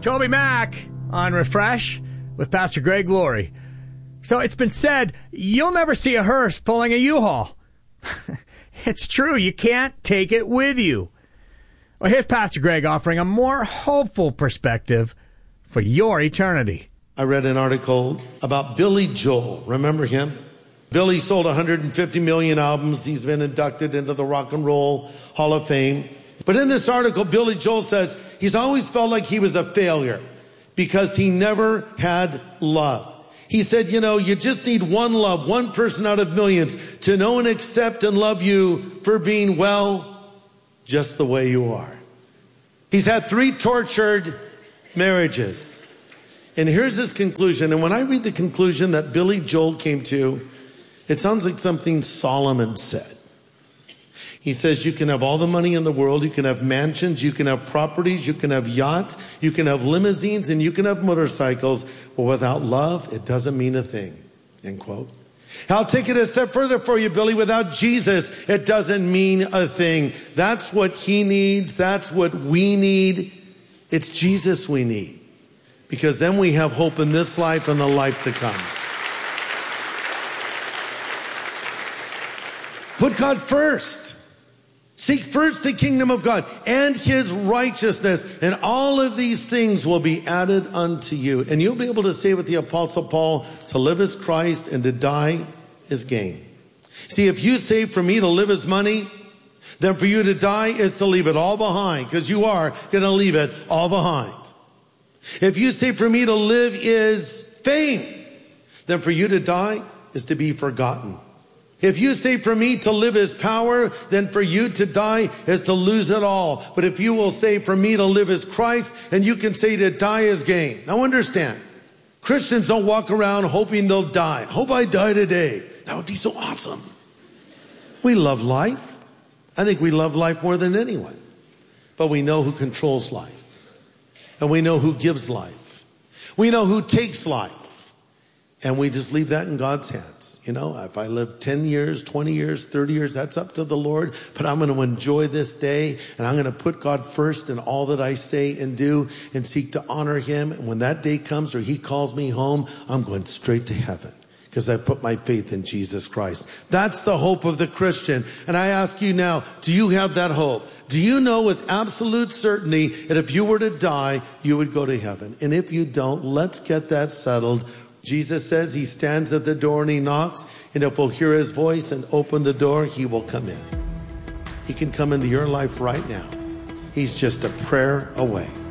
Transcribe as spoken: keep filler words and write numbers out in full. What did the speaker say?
Toby Mack on Refresh with Pastor Greg Laurie. So it's been said, you'll never see a hearse pulling a U-Haul. It's true, you can't take it with you. Well, here's Pastor Greg offering a more hopeful perspective for your eternity. I read an article about Billy Joel. Remember him? Billy sold one hundred fifty million albums. He's been inducted into the Rock and Roll Hall of Fame. But in this article, Billy Joel says he's always felt like he was a failure because he never had love. He said, you know, you just need one love, one person out of millions to know and accept and love you for being, well, just the way you are. He's had three tortured marriages. And here's his conclusion. And when I read the conclusion that Billy Joel came to, it sounds like something Solomon said. He says you can have all the money in the world, you can have mansions, you can have properties, you can have yachts, you can have limousines, and you can have motorcycles, but without love, it doesn't mean a thing. End quote. I'll take it a step further for you, Billy. Without Jesus, it doesn't mean a thing. That's what he needs. That's what we need. It's Jesus we need. Because then we have hope in this life and the life to come. Put God first. Seek first the kingdom of God and his righteousness, and all of these things will be added unto you. And you'll be able to say with the Apostle Paul, to live is Christ and to die is gain. See, if you say for me to live is money, then for you to die is to leave it all behind, because you are going to leave it all behind. If you say for me to live is fame, then for you to die is to be forgotten. If you say for me to live is power, then for you to die is to lose it all. But if you will say for me to live is Christ, and you can say to die is gain. Now understand, Christians don't walk around hoping they'll die. Hope I die today. That would be so awesome. We love life. I think we love life more than anyone. But we know who controls life. And we know who gives life. We know who takes life. And we just leave that in God's hands. You know, if I live ten years, twenty years, thirty years, that's up to the Lord. But I'm going to enjoy this day, and I'm going to put God first in all that I say and do and seek to honor him. And when that day comes or he calls me home, I'm going straight to heaven because I put my faith in Jesus Christ. That's the hope of the Christian. And I ask you now, do you have that hope? Do you know with absolute certainty that if you were to die, you would go to heaven? And if you don't, let's get that settled. Jesus says he stands at the door and he knocks, and if we'll hear his voice and open the door, he will come in. He can come into your life right now. He's just a prayer away.